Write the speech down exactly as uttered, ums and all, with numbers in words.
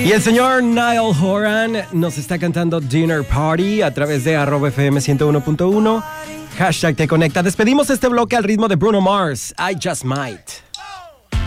Y el señor Niall Horan nos está cantando Dinner Party a través de arroba F M ciento uno punto uno. Hashtag te conecta. Despedimos este bloque al ritmo de Bruno Mars, I Just Might.